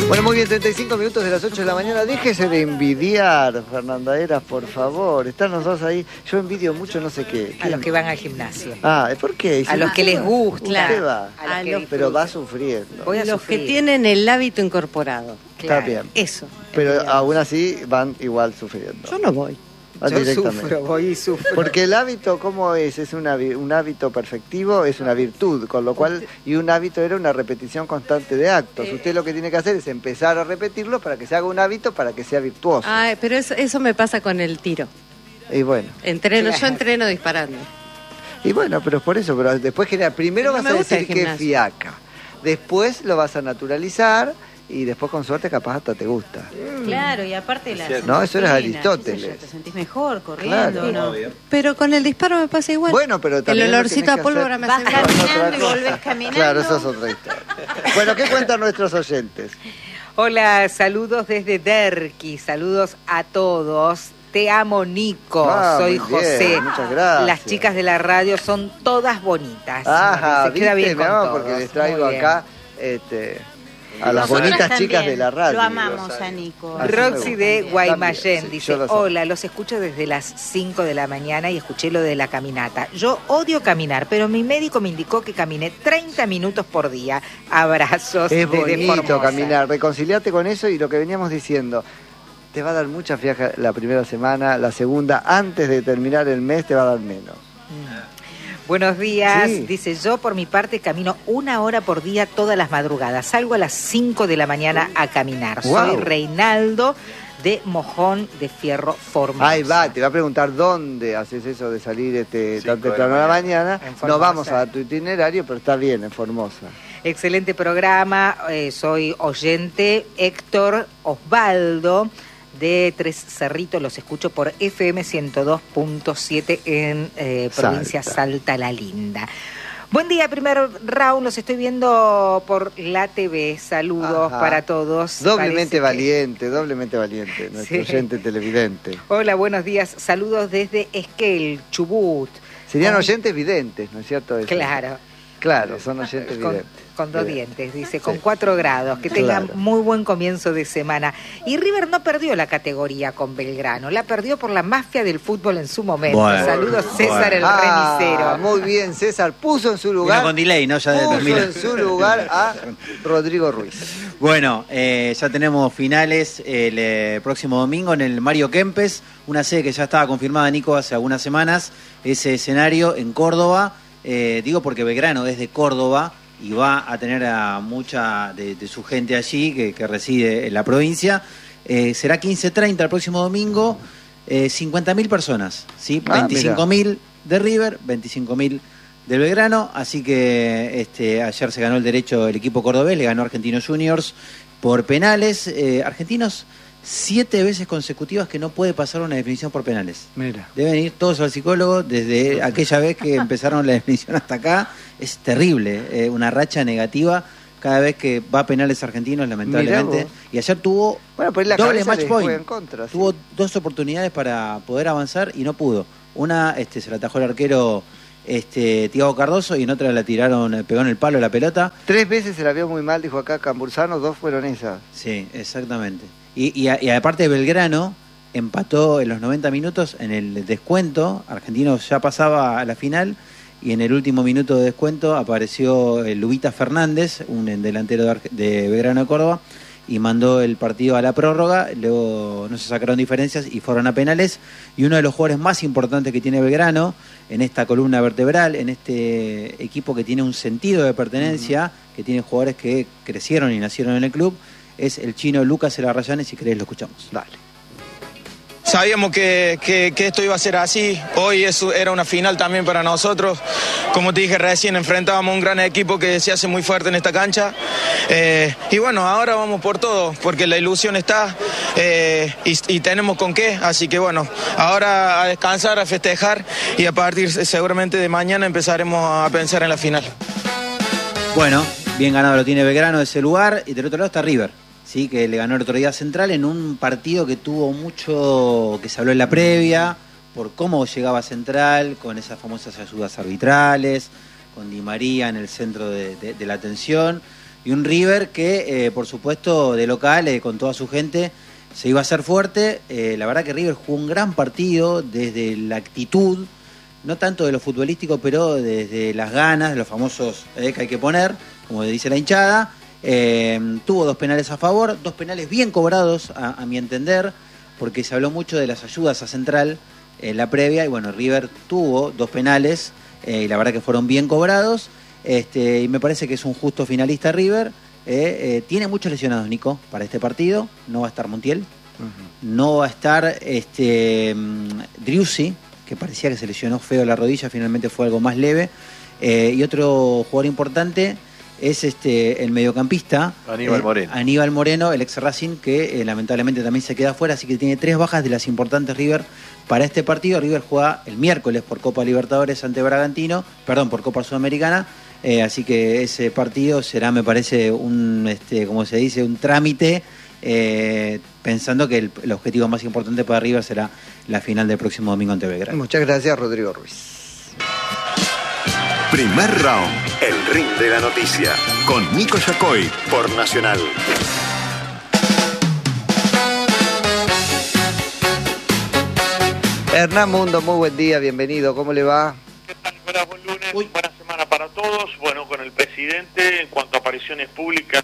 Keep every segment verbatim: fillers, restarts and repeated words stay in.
Bueno, muy bien, treinta y cinco minutos de las ocho de la mañana. Déjese de envidiar, Fernanda Eras, por favor. Están los dos ahí. Yo envidio mucho no sé qué. A los que van al gimnasio. Ah, ¿por qué? A los que les gusta. Usted va, A los que pero va sufriendo. Voy a los sufrir. que tienen el hábito incorporado. Está Claro. bien. Eso. Pero aún así van igual sufriendo. Yo no voy. Va Yo directamente. sufro, voy y sufro. Porque el hábito, ¿cómo es? Es una, vi- un hábito perfectivo, es una virtud, con lo cual, y un hábito era una repetición constante de actos. Usted lo que tiene que hacer es empezar a repetirlo para que se haga un hábito, para que sea virtuoso. Ah, pero eso, eso me pasa con el tiro. Y bueno, Entreno, Claro. yo entreno disparando. y bueno, pero es por eso, pero después genera, primero No vas me a gusta decir el que es gimnasio. fiaca, después lo vas a naturalizar y después con suerte capaz hasta te gusta. Claro, y aparte la No, eso era disciplina, Aristóteles. qué sé yo, te sentís mejor corriendo, Claro. ¿no? Pero con el disparo me pasa igual. Bueno, pero también el lo olorcito tenés a que pólvora hacer- me Vas hace mal. Otra caminando y cosa. volvés caminando. Claro, eso es otra historia. Bueno, ¿qué cuentan nuestros oyentes? Hola, saludos desde Derqui, saludos a todos. Te amo, Nico. Ah, Soy muy bien, José. muchas gracias. Las chicas de la radio son todas bonitas. Ajá, Se queda ¿viste, bien con no? todos. Porque les traigo Muy bien. acá este, a las Nosotras bonitas también chicas de la radio. Lo amamos a Nico. Así me Roxy gusta. de También. Guaymallén Sí, dice, yo lo sé. hola, los escucho desde las cinco de la mañana y escuché lo de la caminata. Yo odio caminar, pero mi médico me indicó que caminé treinta minutos por día. Abrazos Es desde bonito Formosa. caminar, reconciliate con eso y lo que veníamos diciendo. Te va a dar mucha fiaca la primera semana, la segunda, antes de terminar el mes te va a dar menos. Buenos días, Sí. dice, yo por mi parte camino una hora por día todas las madrugadas. Salgo a las cinco de la mañana a caminar. Wow. Soy Reinaldo de Mojón de Fierro, Formosa. Ahí va, te va a preguntar dónde haces eso de salir este, tan temprano a la mañana. En Formosa. No vamos a dar tu itinerario, pero está bien, en Formosa. Excelente programa, eh, soy oyente Héctor Osvaldo de Tres Cerritos, los escucho por F M ciento dos punto siete en eh, provincia Salta. Salta La Linda. Buen día, primer round, los estoy viendo por la T V, saludos Ajá. para todos. Doblemente Parece que- valiente, doblemente valiente, nuestro Sí. oyente televidente. Hola, buenos días, saludos desde Esquel, Chubut. Serían Con- oyentes videntes, ¿no es cierto? eso? Claro. Claro, son oyentes Con, videntes. con dos Bien. dientes, dice, con Sí. cuatro grados. Que tengan Claro. muy buen comienzo de semana. Y River no perdió la categoría con Belgrano, la perdió por la mafia del fútbol en su momento. Bueno, Saludos, César, bueno. el Ah, remisero. muy bien, César. Puso en su lugar. Vino con delay, ¿no? Ya de puso terminar. en su lugar a Rodrigo Ruiz. Bueno, eh, ya tenemos finales el eh, próximo domingo en el Mario Kempes, una sede que ya estaba confirmada, Nico, hace algunas semanas, ese escenario en Córdoba, eh, digo porque Belgrano es de Córdoba y va a tener a mucha de, de su gente allí que, que reside en la provincia, eh, será quince treinta el próximo domingo, eh, cincuenta mil personas, ¿sí? Ah, veinticinco mil de River, veinticinco mil del Belgrano, así que este, ayer se ganó el derecho el equipo cordobés, le ganó Argentinos Juniors por penales. Eh, Argentinos siete veces consecutivas que no puede pasar una definición por penales. Mira. Deben ir todos al psicólogo desde aquella vez que empezaron la definición hasta acá. Es terrible, eh, una racha negativa cada vez que va a penales argentinos, lamentablemente. Mirá vos. Y ayer tuvo Bueno, pues la doble cabeza match les point. juega en contra. sí. Tuvo dos oportunidades para poder avanzar y no pudo. Una este, se la atajó el arquero este, Thiago Cardoso y en otra la tiraron, eh, pegó en el palo la pelota. Tres veces se la vio muy mal, dijo acá Cambursano, dos fueron esas. Sí, exactamente. Y, y, a- y aparte Belgrano empató en los noventa minutos en el descuento. Argentinos ya pasaba a la final y en el último minuto de descuento apareció el Lubita Fernández, un delantero de, Arge- de Belgrano de Córdoba, y mandó el partido a la prórroga. Luego no se sacaron diferencias y fueron a penales. Y uno de los jugadores más importantes que tiene Belgrano en esta columna vertebral, en este equipo que tiene un sentido de pertenencia, uh-huh. que tiene jugadores que crecieron y nacieron en el club, es el chino Lucas Elarrayán, y si querés lo escuchamos. Dale. Sabíamos que, que, que esto iba a ser así. Hoy eso era una final también para nosotros. Como te dije recién, enfrentábamos a un gran equipo que se hace muy fuerte en esta cancha. Eh, y bueno, ahora vamos por todo, porque la ilusión está eh, y, y tenemos con qué. Así que bueno, ahora a descansar, a festejar y a partir seguramente de mañana empezaremos a pensar en la final. Bueno, bien ganado lo tiene Belgrano de ese lugar, y del otro lado está River. Sí, que le ganó el otro día a Central en un partido que tuvo mucho, que se habló en la previa, por cómo llegaba Central, con esas famosas ayudas arbitrales, con Di María en el centro de, de, de la atención. y un River que, eh, por supuesto, de local, eh, con toda su gente, se iba a hacer fuerte. Eh, la verdad que River jugó un gran partido desde la actitud, no tanto de lo futbolístico, pero desde las ganas, de los famosos eh, que hay que poner, como dice la hinchada. Eh, tuvo dos penales a favor, dos penales bien cobrados, a, a mi entender, porque se habló mucho de las ayudas a Central en la previa, y bueno, River tuvo dos penales, eh, y la verdad que fueron bien cobrados, este, y me parece que es un justo finalista River. Eh, eh, tiene muchos lesionados, Nico, para este partido. No va a estar Montiel, uh-huh. no va a estar este Driussi, que parecía que se lesionó feo la rodilla, finalmente fue algo más leve, eh, y otro jugador importante es este el mediocampista Aníbal eh, Moreno. Aníbal Moreno, el ex Racing, que eh, lamentablemente también se queda afuera, así que tiene tres bajas de las importantes River para este partido. River juega el miércoles por Copa Libertadores ante Bragantino, perdón, por Copa Sudamericana, eh, así que ese partido será, me parece, un, este, como se dice, un trámite, eh, pensando que el, el objetivo más importante para River será la final del próximo domingo ante Belgrano. Muchas gracias, Rodrigo Ruiz. Primer round, el ring de la noticia, con Nico Yacoy por Nacional. Hernán Mundo, muy buen día, bienvenido, ¿cómo le va? ¿Qué tal? Buenas, buen lunes, Uy. buena semana para todos. Bueno, con el presidente, en cuanto a apariciones públicas...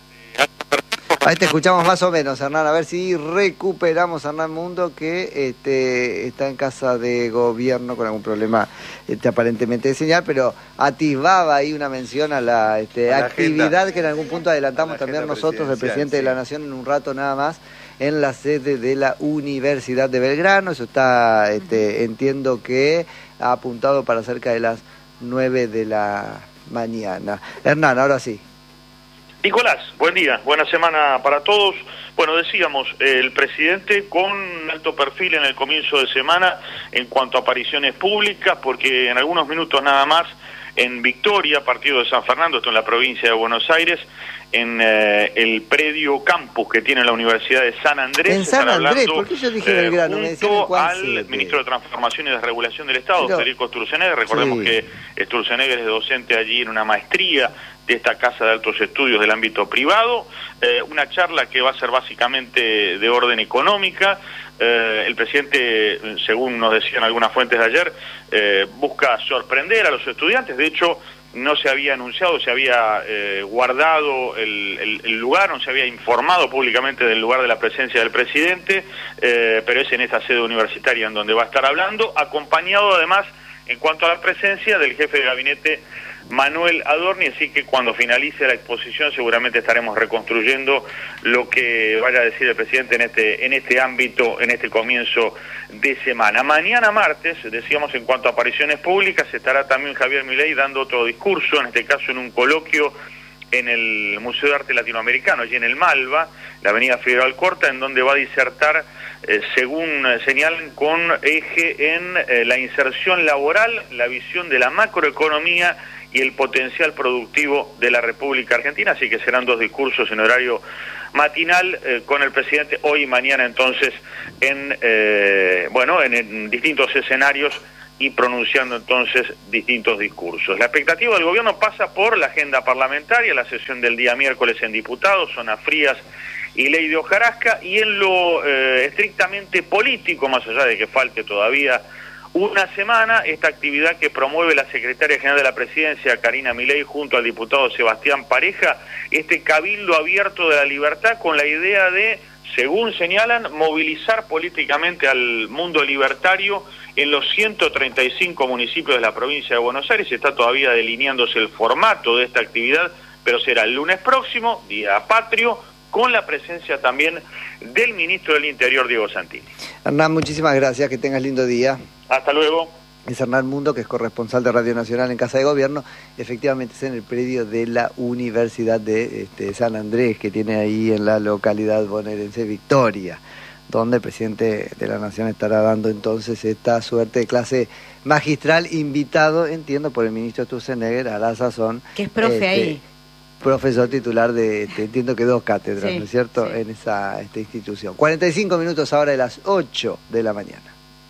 Ahí te escuchamos más o menos, Hernán, a ver si recuperamos a Hernán Mundo, que este, está en casa de gobierno con algún problema este, aparentemente de señal, pero atisbaba ahí una mención a la, este, a la actividad agenda, que en algún punto adelantamos también nosotros, el presidente sí. de la Nación, en un rato nada más, en la sede de la Universidad de Belgrano. Eso está, este, entiendo que ha apuntado para cerca de las nueve de la mañana. Hernán, ahora sí. Nicolás, buen día, buena semana para todos. Bueno, decíamos, el presidente con alto perfil en el comienzo de semana en cuanto a apariciones públicas, porque en algunos minutos nada más, en Victoria, partido de San Fernando, esto en la provincia de Buenos Aires, en eh, el predio campus que tiene la Universidad de San Andrés. En San Andrés, ¿por qué yo dije eh, Belgrano? Me junto al siete. Ministro de Transformación y Desregulación del Estado, Pero, Federico Sturzenegger. Recordemos sí. que Sturzenegger es docente allí en una maestría de esta Casa de Altos Estudios del ámbito privado, eh, una charla que va a ser básicamente de orden económica. Eh, el presidente, según nos decían algunas fuentes de ayer, eh, busca sorprender a los estudiantes. De hecho, no se había anunciado, se había eh, guardado el, el, el lugar, no se había informado públicamente del lugar de la presencia del presidente, eh, pero es en esta sede universitaria en donde va a estar hablando, acompañado además, en cuanto a la presencia, del jefe de gabinete Manuel Adorni, así que cuando finalice la exposición seguramente estaremos reconstruyendo lo que vaya a decir el presidente en este en este ámbito, en este comienzo de semana. Mañana martes, decíamos, en cuanto a apariciones públicas, estará también Javier Milei dando otro discurso, en este caso en un coloquio en el Museo de Arte Latinoamericano, allí en el Malva, la avenida Federal Alcorta, en donde va a disertar, eh, según eh, señalan, con eje en eh, la inserción laboral, la visión de la macroeconomía y el potencial productivo de la República Argentina, así que serán dos discursos en horario matinal eh, con el presidente hoy y mañana, entonces, en eh, bueno, en, en distintos escenarios y pronunciando entonces distintos discursos. La expectativa del gobierno pasa por la agenda parlamentaria, la sesión del día miércoles en diputados, Zonas Frías y ley de hojarasca, y en lo eh, estrictamente político, más allá de que falte todavía una semana, esta actividad que promueve la secretaria general de la Presidencia, Karina Milei, junto al diputado Sebastián Pareja, este cabildo abierto de la libertad, con la idea de, según señalan, movilizar políticamente al mundo libertario en los ciento treinta y cinco municipios de la provincia de Buenos Aires. Está todavía delineándose el formato de esta actividad, pero será el lunes próximo, día patrio, con la presencia también del ministro del Interior, Diego Santini. Hernán, muchísimas gracias, que tengas lindo día. Hasta luego. Es Hernán Mundo, que es corresponsal de Radio Nacional en Casa de Gobierno. Efectivamente es en el predio de la Universidad de este, San Andrés, que tiene ahí en la localidad bonaerense Victoria, donde el presidente de la Nación estará dando entonces esta suerte de clase magistral, invitado, entiendo, por el ministro Sturzenegger a la sazón. Que es profe este, ahí. Profesor titular de, este, entiendo que dos cátedras, sí, ¿no es cierto?, sí. en esa esta institución. cuarenta y cinco minutos ahora de las ocho de la mañana.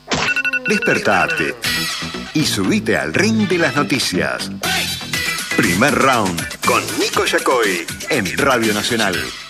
Despertate y subite al ring de las noticias. Primer Primer Round con Nico Yacoy en Radio Nacional.